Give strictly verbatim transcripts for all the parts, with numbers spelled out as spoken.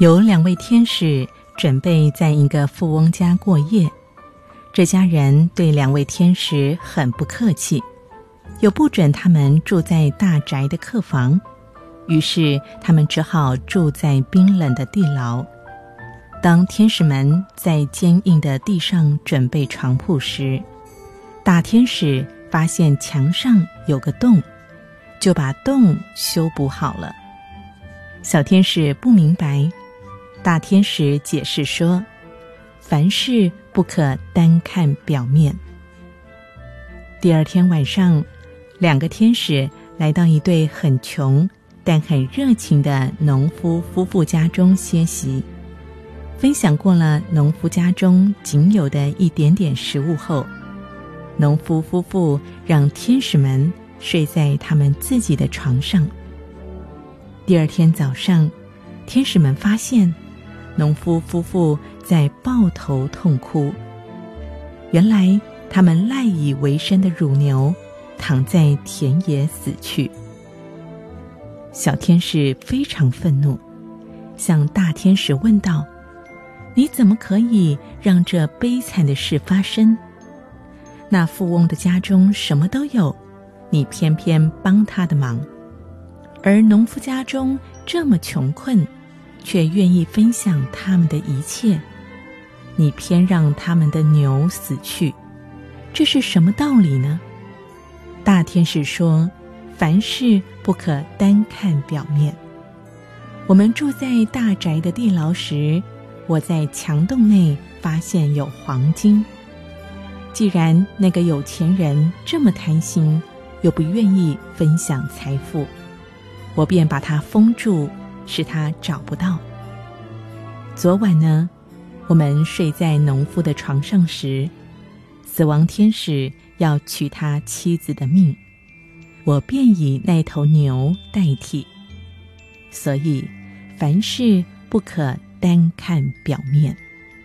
有两位天使准备在一个富翁家过夜，这家人对两位天使很不客气，又不准他们住在大宅的客房，于是他们只好住在冰冷的地牢。当天使们在坚硬的地上准备床铺时，大天使发现墙上有个洞，就把洞修补好了。小天使不明白，大天使解释说，凡事不可单看表面。第二天晚上，两个天使来到一对很穷但很热情的农夫夫妇家中歇息。分享过了农夫家中仅有的一点点食物后，农夫夫妇让天使们睡在他们自己的床上。第二天早上，天使们发现农夫夫妇在抱头痛哭，原来他们赖以为生的乳牛躺在田野死去。小天使非常愤怒，向大天使问道，你怎么可以让这悲惨的事发生？那富翁的家中什么都有，你偏偏帮他的忙，而农夫家中这么穷困，却愿意分享他们的一切，你偏让他们的牛死去，这是什么道理呢？大天使说，凡事不可单看表面。我们住在大宅的地牢时，我在墙洞内发现有黄金。既然那个有钱人这么贪心，又不愿意分享财富，我便把他封住，使他找不到。昨晚呢，我们睡在农夫的床上时，死亡天使要取他妻子的命，我便以那头牛代替。所以凡事不可单看表面。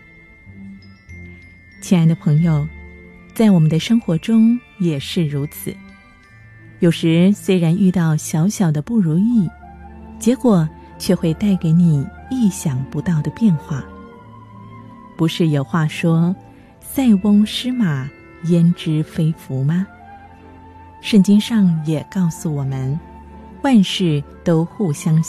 亲爱的朋友，在我们的生活中也是如此。有时虽然遇到小小的不如意，结果却会带给你意想不到的变化。不是有话说，塞翁失马，焉知非福吗？圣经上也告诉我们，万事都互相